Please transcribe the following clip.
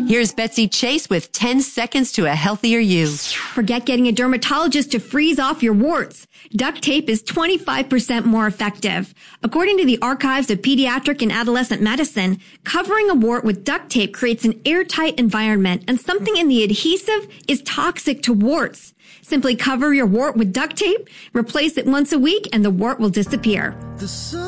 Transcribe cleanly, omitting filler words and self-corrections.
Here's Betsy Chase with 10 seconds to a healthier you. Forget getting a dermatologist to freeze off your warts. Duct tape is 25% more effective. According to the Archives of Pediatric and Adolescent Medicine, covering a wart with duct tape creates an airtight environment, and something in the adhesive is toxic to warts. Simply cover your wart with duct tape, replace it once a week, and the wart will disappear.